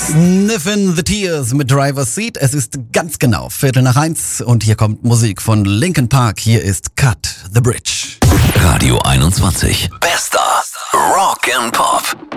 Sniffin' the Tears mit Driver's Seat. Es ist ganz genau 1:15 und hier kommt Musik von Linkin Park. Hier ist Cut the Bridge. Radio 21. Bester Rock and Pop.